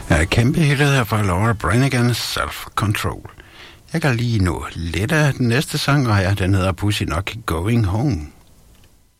Ja, kæmpe hittet her fra Laura Branigan, Self Control. Jeg kan lige nå lidt af den næste sang, og den hedder Pussy Knock Going Home.